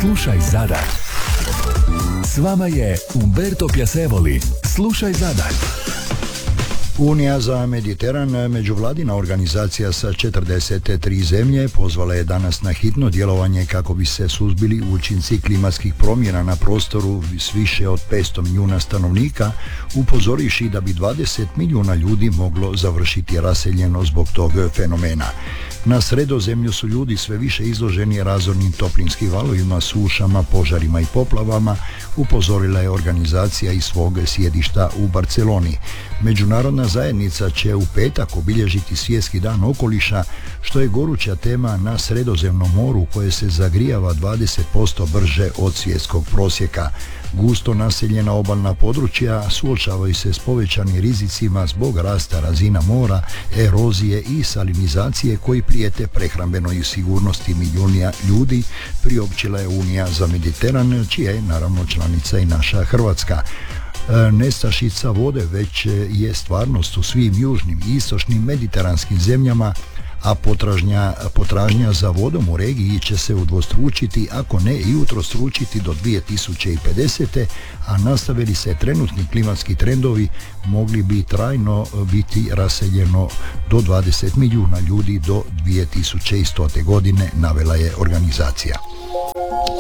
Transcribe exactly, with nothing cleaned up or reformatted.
Slušaj Zadar. S vama je Umberto Piacevoli. Slušaj Zadar. Unija za Mediteran, međuvladina organizacija sa četrdeset tri zemlje, pozvala je danas na hitno djelovanje kako bi se suzbili učinci klimatskih promjena na prostoru s više od petsto milijuna stanovnika, upozoriši da bi dvadeset milijuna ljudi moglo završiti raseljeno zbog tog fenomena. Na Sredozemlju su ljudi sve više izloženi razornim toplinskim valovima, sušama, požarima i poplavama, upozorila je organizacija iz svog sjedišta u Barceloni. Međunarodna zajednica će u petak obilježiti Svjetski dan okoliša, što je goruća tema na Sredozemnom moru koje se zagrijava dvadeset posto brže od svjetskog prosjeka. Gusto naseljena obalna područja suočavaju se s povećanim rizicima zbog rasta razina mora, erozije i salinizacije koji prijete prehrambenoj sigurnosti milijuna ljudi, priopćila je Unija za Mediteran, čija je naravno članica i naša Hrvatska. Nestašica vode već je stvarnost u svim južnim i istočnim mediteranskim zemljama, a potražnja, potražnja za vodom u regiji će se udvostručiti, ako ne i utrostručiti do dvije tisuće pedesete. a nastavili se trenutni klimatski trendovi, mogli bi trajno biti raseljeno do dvadeset milijuna ljudi do dvije tisuće stote godine, navela je organizacija.